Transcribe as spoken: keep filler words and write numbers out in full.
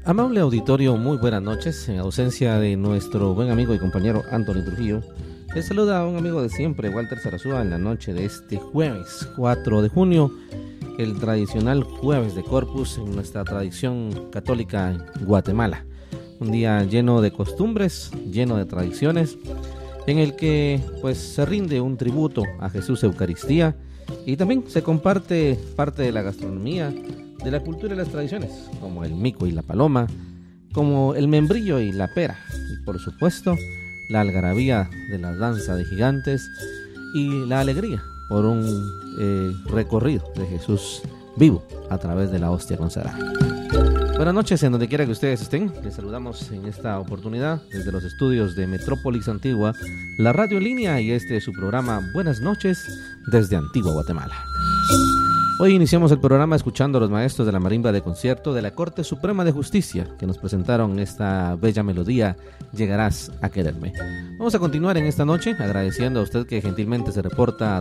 Amable auditorio, muy buenas noches. En ausencia de nuestro buen amigo y compañero Anthony Trujillo, les saluda a un amigo de siempre, Walter Sarasúa, en la noche de este jueves cuatro de junio, el tradicional jueves de Corpus en nuestra tradición católica en Guatemala. Un día lleno de costumbres, lleno de tradiciones, en el que pues se rinde un tributo a Jesús Eucaristía y también se comparte parte de la gastronomía, de la cultura y las tradiciones, como el mico y la paloma, como el membrillo y la pera, y por supuesto la algarabía de la danza de gigantes y la alegría por un eh, recorrido de Jesús vivo a través de la hostia consagrada. Buenas noches en donde quiera que ustedes estén. Les saludamos en esta oportunidad desde los estudios de Metrópolis Antigua, la radio en línea, y este es su programa Buenas noches desde Antigua Guatemala. Hoy iniciamos el programa escuchando a los maestros de la marimba de concierto de la Corte Suprema de Justicia, que nos presentaron esta bella melodía, Llegarás a quererme. Vamos a continuar en esta noche agradeciendo a usted que gentilmente se reporta